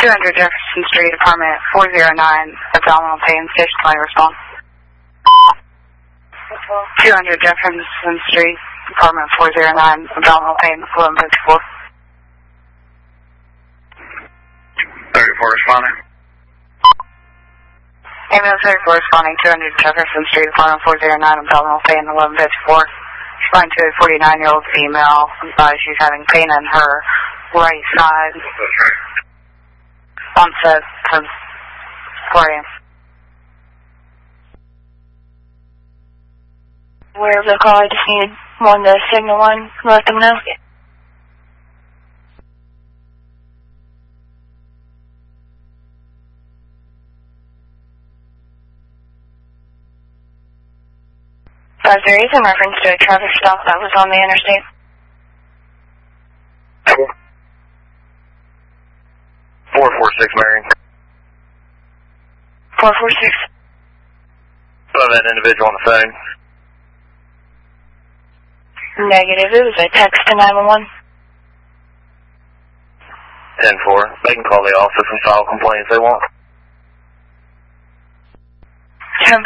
200 Jefferson Street, apartment 409, abdominal pain, station 20, respond. 200 Jefferson Street, apartment 409, abdominal pain, 1154. 34 responding. Ambulance 34 responding, 200 Jefferson Street, apartment 409, abdominal pain, 1154. Responding to a 49-year-old female. She's having pain in her right side. Onset of 4 a.m. Where the call, I just need one to signal one, let them know. There is in reference to a traffic stop that was on the interstate. 446, Marion. 446. Saw that individual on the phone. Negative. It was a text to 911. 10-4. They can call the office and file complaints they want. 10-4.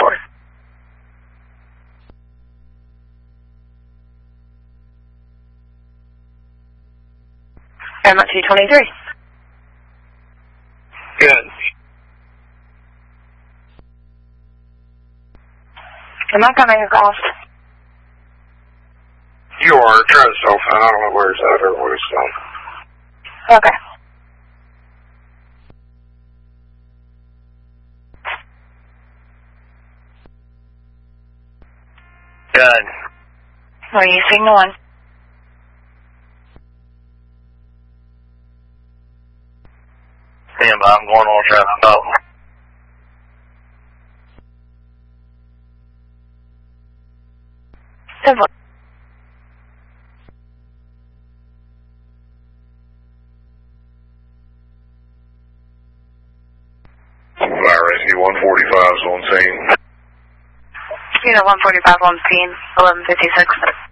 I'm at 223. Good. I'm not going to make a call. You are. Try the cell phone. I don't know where it's at or where it's going. Okay. Good. What are you signaling? Stand by. I'm going on a traffic stop. Simple. Rescue 145 is on scene. Unit 145 on scene, 1156.